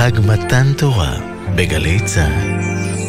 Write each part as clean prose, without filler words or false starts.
חג מתן תורה בגלי צהל.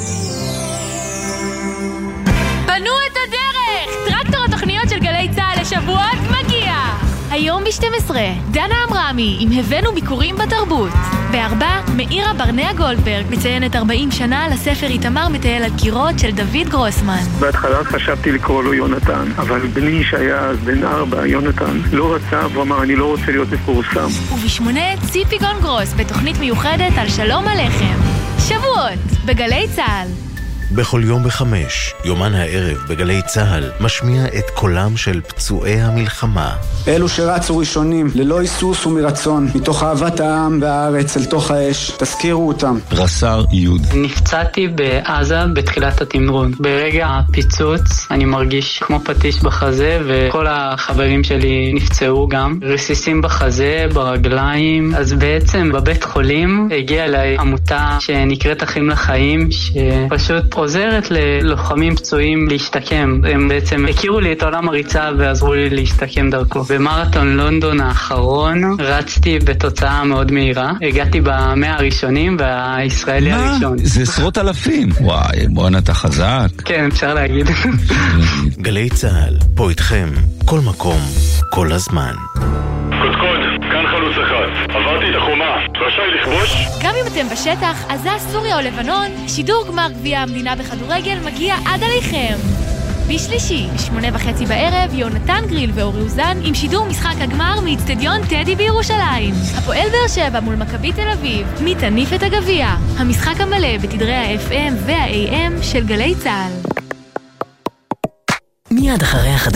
פנו את הדרך! טרקטור התוכניות של גלי צהל לשבועות מגיע! היום ב-12, דנה אמרמי עם הבאנו ביקורים בתרבות. ב-4, מאירה ברנע גולדברג מציינת 40 שנה לספר איתמר מטייל על קירות של דוד גרוסמן. בהתחלה חשבתי לקרוא לו יונתן, אבל בני שהיה אז בן 4, יונתן, לא רצה ואמר אני לא רוצה להיות מפורסם. וב-8, ציפי גונגרוס בתוכנית מיוחדת על שלום הלחם. שבועות בגלי צהל. בכל יום ב5, יומן הערב בגלי צהל משמיע את קולם של פצועי המלחמה. אלו שרצו ראשונים, ללא היסוס ומרצון, מתוך אהבת העם והארץ אל תוך האש, תזכירו אותם. רס"ר יוד. נפצעתי בעזה בתחילת התמרון. ברגע הפיצוץ אני מרגיש כמו פטיש בחזה, וכל החברים שלי נפצעו גם. רסיסים בחזה, ברגליים. אז בעצם בבית חולים הגיעה אליי עמותה שנקראת אחים לחיים, שפשוט עוזרת ללוחמים פצועים להשתקם. הם בעצם הכירו לי את עולם הריצה ועזרו לי להשתקם דרכו. במרתון לונדון האחרון רצתי בתוצאה מאוד מהירה. הגעתי ב100 הראשונים והישראלי הראשון. זה עשרות אלפים. וואי, בוא נתה חזק. כן, אפשר להגיד. גלי צהל, פה איתכם, כל מקום, כל הזמן. קודקוד, כאן חלוץ אחד. עברתי את החומה, רשאי לכבוש? גם אם אתם בשטח, עזה, סוריה או לבנון, שידור גמר גביע המדינה בכדורגל מגיע עד עליכם. בשלישי, ב8:30 בערב, יונתן גריל ואורי אוזן עם שידור משחק הגמר מאצטדיון טדי בירושלים. הפועל באר שבע מול מכבי תל אביב, מי תניף את הגביע. המשחק המלא בתדרי ה-FM וה-AM של גלי צהל. מיד אחרי החדשות.